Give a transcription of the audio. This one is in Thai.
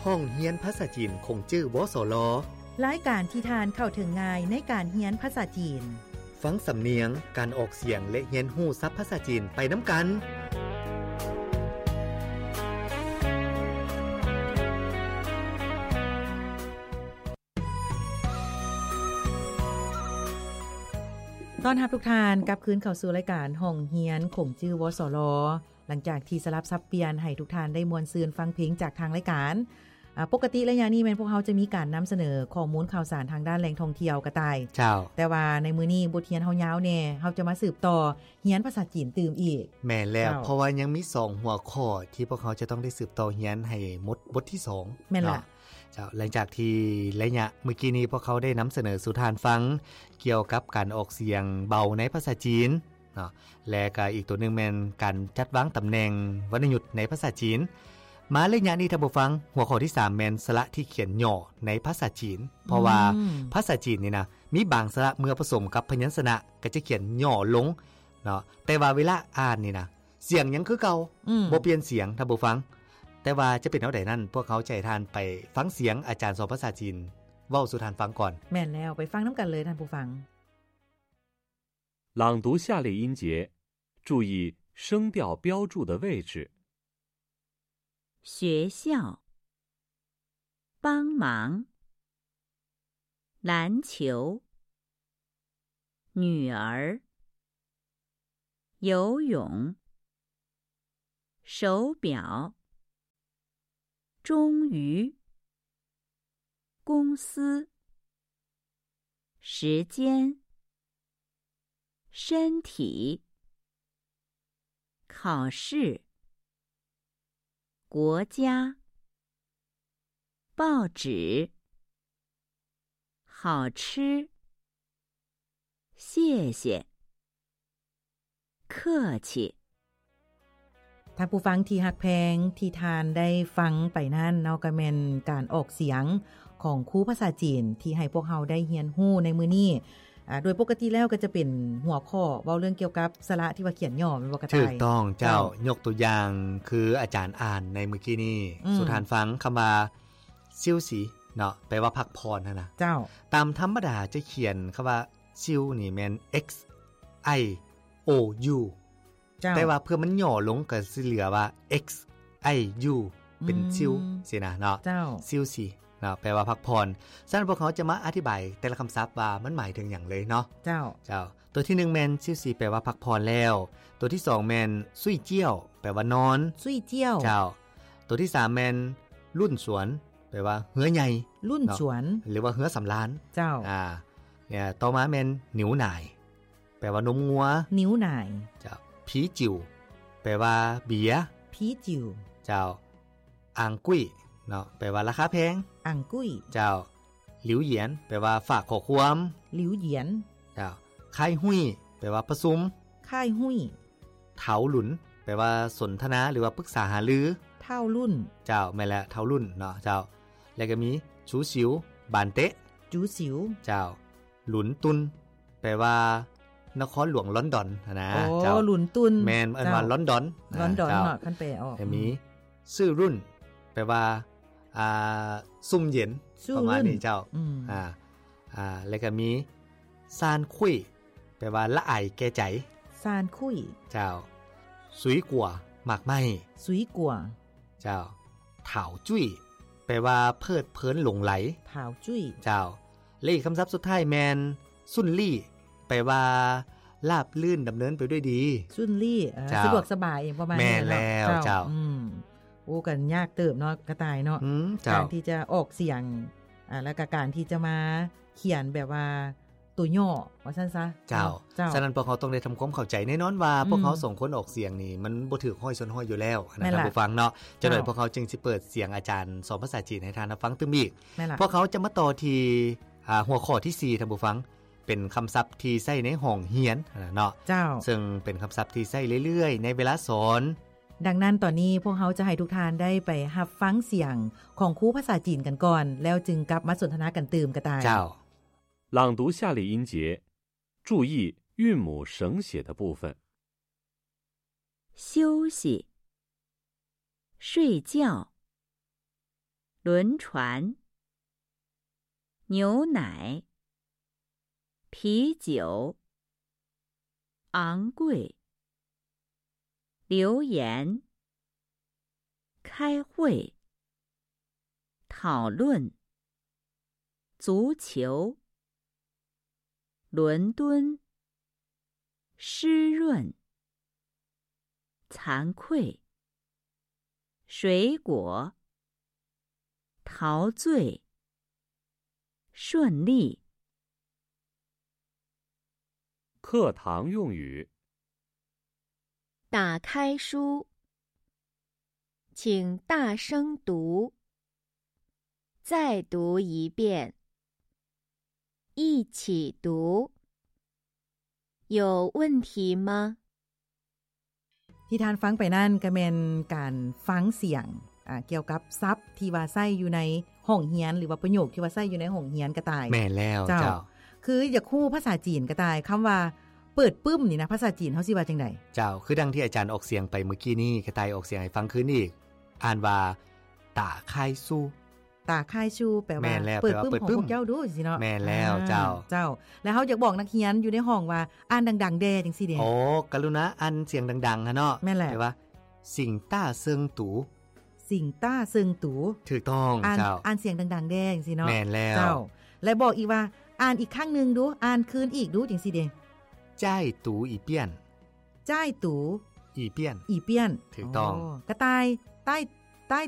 ห้องเรียนภาษาจีนคงจื้อวสลรายการที่ทานเข้าถึงง่ายในการเรียนภาษาจีนฟังสำเนียงการออกเสียงและเรียนรู้ศัพท์ภาษาจีนไปนำกันต้อนรับทุกท่านกลับคืนเข้าสู่รายการห้องเรียนคงจื้อวสลหลังจากที่สลับซับเปลี่ยนให้ทุกท่านได้มวลซืนฟังเพลงจากทางรายการปกติระยะนี้แม่นพวกเราจะมีการนำเสนอข้อมูลข่าวสารทางด้านแหล่งท่องเที่ยวกระต่ายเจ้าแต่ว่าในมื้อนี้บทเรียนเฮายาวแน่เฮาจะมาสืบต่อเรียนภาษาจีนตื่มอีกแม่นแล้วเพราะว่ายังมี2หัวข้อที่พวกเขาจะต้องได้สืบต่อเรียนให้หมดบทที่2 แม่นล่ะเจ้าหลังจากที่ระยะเมื่อกี้นี้พวกเขาได้นำเสนอสู่ทานฟังเกี่ยวกับการออกเสียงเบาในภาษาจีนเนาะและก็อีกตัวนึงแม่นการจัดวางตำแหน่งวรรณยุกต์ในภาษาจีนมาระยะนี้ท่านผู้ฟังหัวข้อที่3แม่นสระที่เขียนย่อในภาษาจีนเพราะว่าภาษาจีนนี่นะมีบางสระเมื่อผสมกับพยัญชนะก็จะเขียนย่อลงเนาะแต่ว่าเวลาอ่านนี่นะเสียงยังคือเก่าบ่เปลี่ยนเสียงท่านผู้ฟังแต่ว่าจะเป็นเท่าใดนั้นพวกเขาใจทานไปฟังเสียงอาจารย์สอนภาษาจีนเว้าสู่ทานฟังก่อนแม่นแล้วไปฟังนำกันเลยท่านผู้ฟัง朗读下列音节，注意声调标注的位置。 学校，帮忙，篮球，女儿，游泳，手表，终于，公司，时间，身体，考试，国家，报纸，好吃，谢谢，客气ท่านผู้ฟังที่ฮักแพงที่ทานได้ฟังไปนั้นเนาะก็แม่นการออกเสียงของครูภาษาจีนที่ให้พวกเราได้เรียนรู้ในมื้อนี้โดยปกติแล้วก็จะเป็นหัวข้อเว้าเรื่องเกี่ยวกับสระที่ว่าเขียนย่อเป็นบ่กระต่ายถูกต้องเจ้ายกตัวอย่างคืออาจารย์อ่านในเมื่อกี้นี้สุทานฟังคำว่าซิวสีเนาะแปลว่าพักพรนะเจ้าตามธรรมดาจะเขียนคำว่าซิวนี่แม่น x i o u แต่ว่าเพื่อมันย่อลงก็สิเหลือว่า x i u เป็นซิวสินะเนาะซิวสีเนาะแปลว่าพักพรฉะนั้นพวกเขาจะมาอธิบายแต่ละคำศัพท์ว่ามันหมายถึงอย่างเลยเนาะเจ้าตัวที่1แม่นซิวสีแปลว่าพักพรแล้วตัวที่2แม่นซุยเจี้ยวแปลว่านอนซุยเจี้ยวเจ้าตัวที่3แม่นรุ่นสวนแปลว่าเหือใหญ่รุ่นสวนหรือว่าเหือสำล้านเจ้าเนี่ยต่อมาแม่นหนิวหน่ายแปลว่านมงัวหนิวหน่ายเจ้าผีจิ๋วแปลว่าเบียร์ผีจิ๋วเจ้าอ่างกุ้ยเนาะแปลว่าราคาแพงอ่างกุ้ยเจ้าหลิวเหยียนแปลว่าฝากขอความหลิวเหยียนเจ้าค่ายหุ้ยแปลว่าประชุมค่ายหุ้ยเถาหลุนแปลว่าสนทนาหรือว่าปรึกษาหารือเท่ารุ่นเจ้าแม่นแล้วเท่ารุ่นเนาะเจ้าแล้วก็มีชูสิวบานเตะจูสิวเจ้าหลุนตุนแปลว่านครหลวงลอนดอนนะเจ้าหลุนตุนแม่นอันว่าลอนดอนเนาะคั่นแปลออกแล้วมีซื่อรุ่นแปลว่าซุ่มเย็นประมาณนี้เจ้าแล้วก็มีซานคุยแปลว่าละอายแก่ใจซานคุยเจ้าสุยกัวหมากไม้สุยกัวเจ้าเถาจุ้ยแปลว่าเพลิดเพลินหลงไหลเถาจุ้ยเจ้าและอีกคำศัพท์สุดท้ายแมนสุนลี่แปลว่าราบลื่นดำเนินไปด้วยดีสุนลี่สะดวกสบายประมาณนี้แม่แล้วเจ้าโอ้กันยากเติบเนาะกระต่ายเนาะการที่จะออกเสียงแล้วก็การที่จะมาเขียนแบบว่าตัวย่อว่าซั่นซะเจ้าฉะนั้นพวกเขาต้องได้ทำความเข้าใจแน่นอนว่าพวกเขาส่งคนออกเสียงนี่มันบ่ถูกห้อยส้นห้อยอยู่แล้วนะท่านผู้ฟังเนาะจะโดยพวกเขาจึงสิเปิดเสียงอาจารย์สอนภาษาจีนให้ท่านฟังตึมอีกพวกเขาจะมาต่อที่หัวข้อที่4ท่านผู้ฟังเป็นคำศัพท์ที่ใช้ในห้องเรียนเนาะซึ่งเป็นคำศัพท์ที่ใช้เรื่อยๆในเวลาสอนดังนั้นตอนนี้พวกเขาจะให้ทุกท่านได้ไปรับฟังเสียงของครูภาษาจีนกันก่อนแล้วจึงกลับมาสนทนากันตื่มกระต่าย朗读下列音节，注意韵母省写的部分。 休息，睡觉， 轮船牛奶啤酒昂贵留言开会讨论足球伦敦湿润惭愧水果陶醉顺利课堂用语打开书请大声读再读一遍一起读有问题吗ที่ทานฟังไปนั่นก็แม่นการฟังเสียงเกี่ยวกับศัพท์ที่ว่าใช้อยู่ในห้องเรียนหรือว่าประโยคที่ว่าใช้อยู่ในห้องเรียนก็ตายแม่นแล้วเจ้าคืออย่าคู่ภาษาจีนก็ตายคำว่าเปิดปึ้มนี่นะภาษาจีนเฮาสิว่าจังได๋เจ้าคือดังที่อาจารย์ออกเสียงไปเมื่อกี้นี้กระต่ายออกเสียงให้ฟังคืนอีกอ่านว่าตาคายซูตาคายชูแปลว่าเปิดปึ้มของพวกเจ้าดูสิเนาะแม่นแล้วเจ้าแล้วเฮาอยากบอกนักเรียนอยู่ในห้องว่าอ่านดังๆแดจังซี่เด้โอ้กรุณาอ่านเสียงดังๆฮะเนาะแม่นแหละว่าสิงต้าเซิงตูสิงต้าเซิงตูถูกต้องเจ้าอ่านเสียงดังๆแดจังซี่เนาะแม่นแล้วเจ้าและบอกอีกว่าอ่านอีกครั้งนึงดูอ่านคืนอีกดูจังซี่เด้จ้ายตูอีเปี้ยนจ้ายตูอีเปี้ยนอีเปี้ยนถูกต้องกระต่ายใต้